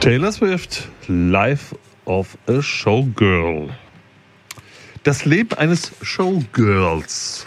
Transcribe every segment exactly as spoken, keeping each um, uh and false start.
Taylor Swift, Life of a Showgirl. Das Leben eines Showgirls.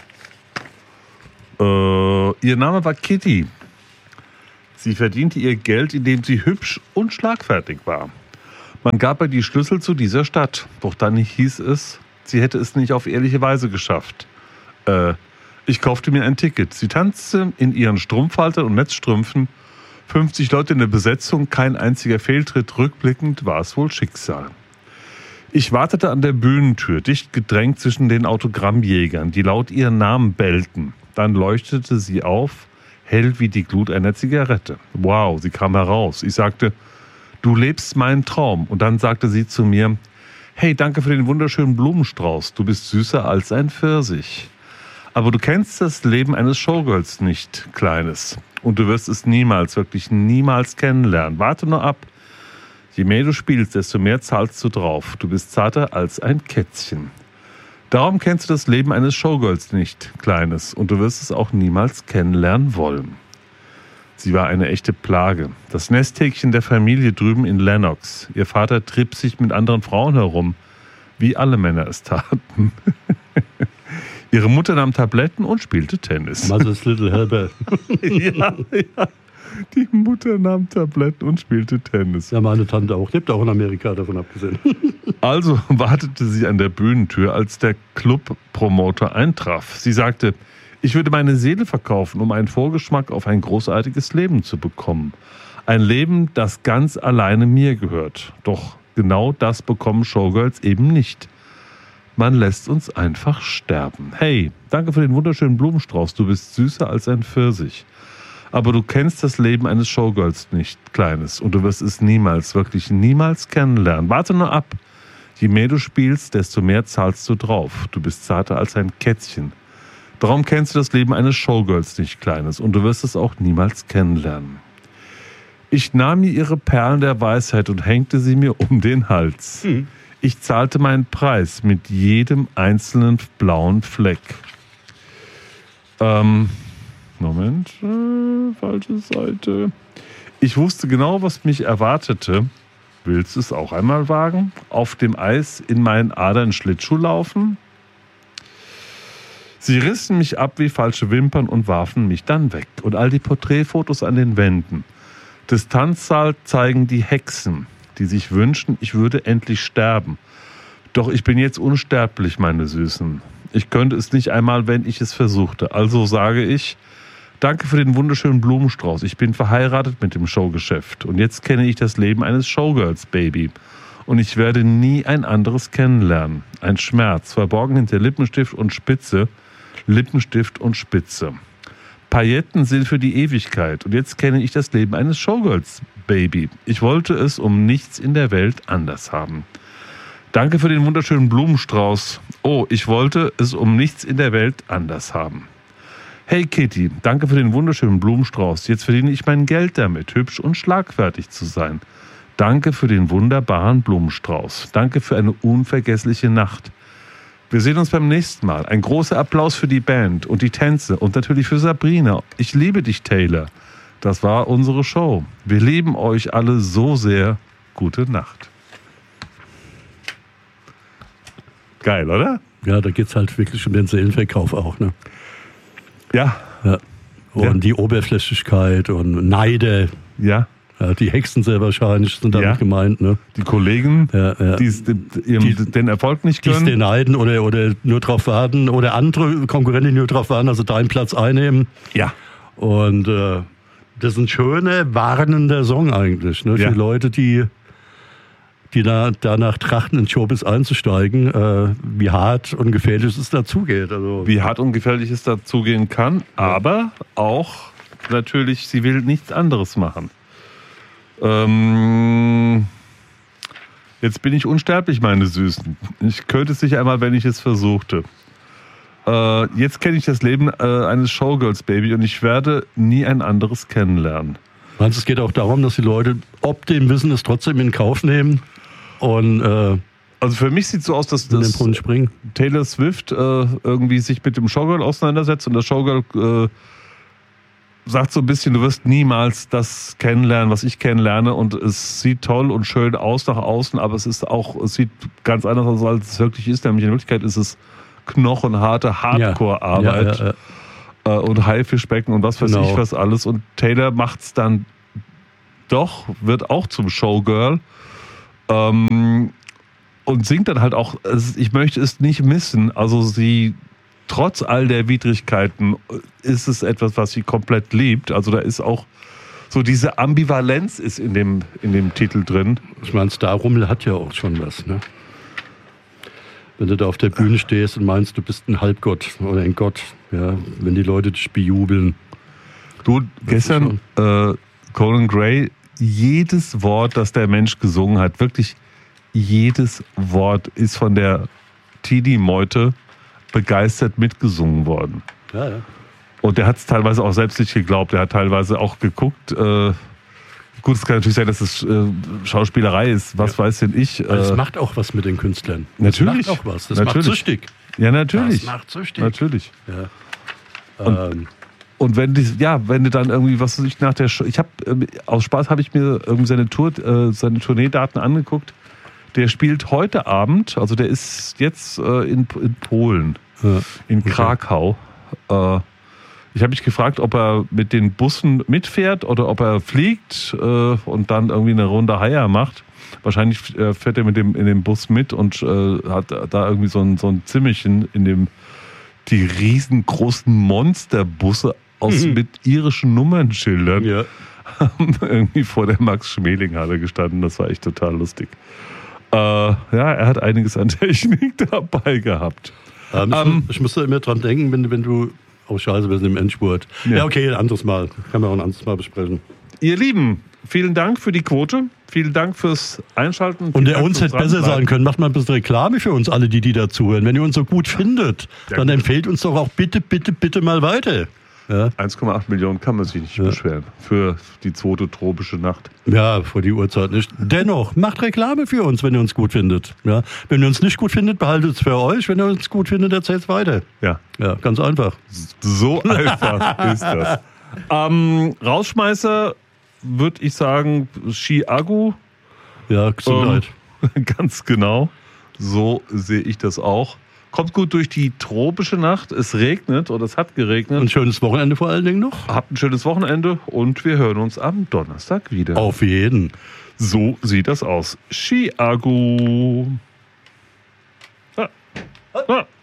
Äh, ihr Name war Kitty. Sie verdiente ihr Geld, indem sie hübsch und schlagfertig war. Man gab ihr die Schlüssel zu dieser Stadt. Doch dann hieß es, sie hätte es nicht auf ehrliche Weise geschafft. Äh, ich kaufte mir ein Ticket. Sie tanzte in ihren Strumpfhaltern und Netzstrümpfen. fünfzig Leute in der Besetzung, kein einziger Fehltritt. Rückblickend war es wohl Schicksal. Ich wartete an der Bühnentür, dicht gedrängt zwischen den Autogrammjägern, die laut ihren Namen bellten. Dann leuchtete sie auf, hell wie die Glut einer Zigarette. Wow, sie kam heraus. Ich sagte, du lebst meinen Traum. Und dann sagte sie zu mir, hey, danke für den wunderschönen Blumenstrauß. Du bist süßer als ein Pfirsich. Aber du kennst das Leben eines Showgirls nicht, Kleines. Und du wirst es niemals, wirklich niemals kennenlernen. Warte nur ab. Je mehr du spielst, desto mehr zahlst du drauf. Du bist zarter als ein Kätzchen. Darum kennst du das Leben eines Showgirls nicht, Kleines. Und du wirst es auch niemals kennenlernen wollen. Sie war eine echte Plage. Das Nesthäkchen der Familie drüben in Lennox. Ihr Vater trieb sich mit anderen Frauen herum, wie alle Männer es taten. Ihre Mutter nahm Tabletten und spielte Tennis. Mother's Little Helper. ja, ja. Die Mutter nahm Tabletten und spielte Tennis. Ja, meine Tante auch. Lebt auch in Amerika, davon abgesehen. Also wartete sie an der Bühnentür, als der Clubpromoter eintraf. Sie sagte, ich würde meine Seele verkaufen, um einen Vorgeschmack auf ein großartiges Leben zu bekommen. Ein Leben, das ganz alleine mir gehört. Doch genau das bekommen Showgirls eben nicht. Man lässt uns einfach sterben. Hey, danke für den wunderschönen Blumenstrauß. Du bist süßer als ein Pfirsich. Aber du kennst das Leben eines Showgirls nicht, Kleines. Und du wirst es niemals, wirklich niemals kennenlernen. Warte nur ab. Je mehr du spielst, desto mehr zahlst du drauf. Du bist zarter als ein Kätzchen. Darum kennst du das Leben eines Showgirls nicht, Kleines. Und du wirst es auch niemals kennenlernen. Ich nahm mir ihre Perlen der Weisheit und hängte sie mir um den Hals. Hm. Ich zahlte meinen Preis mit jedem einzelnen blauen Fleck. Ähm, Moment, äh, falsche Seite. Ich wusste genau, was mich erwartete. Willst du es auch einmal wagen? Auf dem Eis in meinen Adern Schlittschuh laufen? Sie rissen mich ab wie falsche Wimpern und warfen mich dann weg. Und all die Porträtfotos an den Wänden des Tanzsaals zeigen die Hexen, die sich wünschen, ich würde endlich sterben. Doch ich bin jetzt unsterblich, meine Süßen. Ich könnte es nicht einmal, wenn ich es versuchte. Also sage ich, danke für den wunderschönen Blumenstrauß. Ich bin verheiratet mit dem Showgeschäft. Und jetzt kenne ich das Leben eines Showgirls, Baby. Und ich werde nie ein anderes kennenlernen. Ein Schmerz, verborgen hinter Lippenstift und Spitze. Lippenstift und Spitze. Pailletten sind für die Ewigkeit. Und jetzt kenne ich das Leben eines Showgirls, Baby. Ich wollte es um nichts in der Welt anders haben. Danke für den wunderschönen Blumenstrauß. Oh, ich wollte es um nichts in der Welt anders haben. Hey Kitty, danke für den wunderschönen Blumenstrauß. Jetzt verdiene ich mein Geld damit, hübsch und schlagfertig zu sein. Danke für den wunderbaren Blumenstrauß. Danke für eine unvergessliche Nacht. Wir sehen uns beim nächsten Mal. Ein großer Applaus für die Band und die Tänze und natürlich für Sabrina. Ich liebe dich, Taylor. Das war unsere Show. Wir lieben euch alle so sehr. Gute Nacht. Geil, oder? Ja, da geht es halt wirklich um den Seelenverkauf auch, ne? Ja. ja. Und ja. Die Oberflächlichkeit und Neide. Ja. Ja, die Hexen sehr wahrscheinlich sind damit ja. gemeint, ne? Die Kollegen, ja, ja. die den Erfolg nicht können. Die den neiden oder, oder nur drauf warten oder andere Konkurrenten nur drauf warten, also deinen Platz einnehmen. Ja. Und äh, das ist ein schöner, warnender Song eigentlich, ne? Ja. Für Leute, die, die da, danach trachten, in Showbiz einzusteigen, äh, wie hart und gefährlich es dazugeht. Also, wie hart und gefährlich es dazugehen kann, aber auch natürlich, sie will nichts anderes machen. Ähm, jetzt bin ich unsterblich, meine Süßen. Ich könnte es nicht einmal, wenn ich es versuchte. Äh, jetzt kenne ich das Leben äh, eines Showgirls, Baby, und ich werde nie ein anderes kennenlernen. Meinst du, es geht auch darum, dass die Leute, ob dem Wissen, es trotzdem in Kauf nehmen und äh, also für mich sieht es so aus, dass, dass Taylor Swift äh, irgendwie sich mit dem Showgirl auseinandersetzt und das Showgirl äh, sagt so ein bisschen, du wirst niemals das kennenlernen, was ich kennenlerne, und es sieht toll und schön aus nach außen, aber es ist auch, es sieht ganz anders aus, als es wirklich ist, nämlich in Wirklichkeit ist es knochenharte Hardcore-Arbeit. Ja, ja, ja. Und Haifischbecken und was weiß Genau. ich was alles. Und Taylor macht's dann doch, wird auch zum Showgirl ähm, und singt dann halt auch, ich möchte es nicht missen, also sie, trotz all der Widrigkeiten, ist es etwas, was sie komplett liebt. Also da ist auch so diese Ambivalenz ist in dem, in dem Titel drin. Ich meine, Starrummel hat ja auch schon was, ne? Wenn du da auf der Bühne stehst und meinst, du bist ein Halbgott oder ein Gott, ja, wenn die Leute dich bejubeln. Du, gestern, äh, Conan Gray, jedes Wort, das der Mensch gesungen hat, wirklich jedes Wort ist von der Teenie-Meute begeistert mitgesungen worden. Ja, ja. Und der hat es teilweise auch selbst nicht geglaubt. Er hat teilweise auch geguckt. Äh, gut, es kann natürlich sein, dass es äh, Schauspielerei ist. Was ja. weiß denn ich? Äh, das macht auch was mit den Künstlern. Natürlich. Das macht auch was. Das natürlich. macht süchtig. Ja, natürlich. Das macht süchtig. Natürlich. Ja. Und, ähm. und wenn die, ja, wenn du dann irgendwie, was weiß ich, nach der Show, ich habe äh, aus Spaß habe ich mir irgendwie seine Tour, äh, seine Tourneedaten angeguckt. Der spielt heute Abend, also der ist jetzt äh, in, in Polen, Ja. in Okay. Krakau. Äh, ich habe mich gefragt, ob er mit den Bussen mitfährt oder ob er fliegt äh, und dann irgendwie eine Runde Haier macht. Wahrscheinlich äh, fährt er mit dem in dem Bus mit und äh, hat da irgendwie so ein, so ein Zimmerchen in dem, die riesengroßen Monsterbusse aus Mhm. mit irischen Nummernschildern Ja. haben irgendwie vor der Max-Schmeling-Halle gestanden. Das war echt total lustig. Äh, ja, er hat einiges an Technik dabei gehabt. Ähm, ich, Ähm, muss, ich muss da immer dran denken, wenn, wenn du. Oh, scheiße, wir sind im Endspurt. Ja. Ja, okay, ein anderes Mal. Kann man auch ein anderes Mal besprechen. Ihr Lieben, vielen Dank für die Quote. Vielen Dank fürs Einschalten. Und Vielen der Dank uns fürs hätte besser Dranbleiben. sagen können, macht mal ein bisschen Reklame für uns alle, die, die dazuhören. Wenn ihr uns so gut findet, Ja, dann gut. empfehlt uns doch auch bitte, bitte, bitte mal weiter. Ja, eins Komma acht Millionen kann man sich nicht Ja. beschweren für die zweite tropische Nacht. ja, vor die Uhrzeit nicht. Dennoch, macht Reklame für uns, wenn ihr uns gut findet. Ja, wenn ihr uns nicht gut findet, behaltet es für euch. Wenn ihr uns gut findet, erzählt es weiter. Ja, Ja, ganz einfach. so einfach ist das. Ähm, Rausschmeißer würde ich sagen Chiago. Ja, Gesundheit. Ähm, ganz genau. So sehe ich das auch. Kommt gut durch die tropische Nacht. Es regnet oder es hat geregnet. Ein schönes Wochenende vor allen Dingen noch. Habt ein schönes Wochenende und wir hören uns am Donnerstag wieder. Auf jeden. So sieht das aus. Chiago. Ah. Ah.